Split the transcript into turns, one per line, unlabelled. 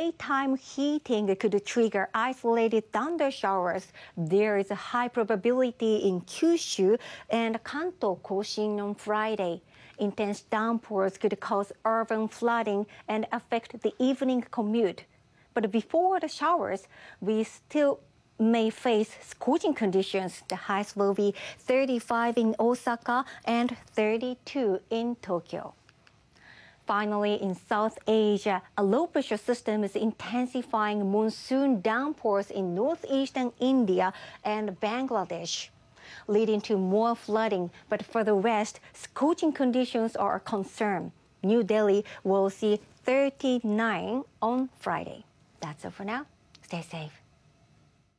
daytime heating could trigger isolated thunder showers. There is a high probability in Kyushu and Kanto Koshin on Friday. Intense downpours could cause urban flooding and affect the evening commute. But before the showers, we still may face scorching conditions. The highs will be 35 in Osaka and 32 in Tokyo. Finally, in South Asia, a low-pressure system is intensifying monsoon downpours in northeastern India and Bangladesh, leading to more flooding. But for the west, scorching conditions are a concern. New Delhi will see 39 on Friday. That's all for now. Stay safe.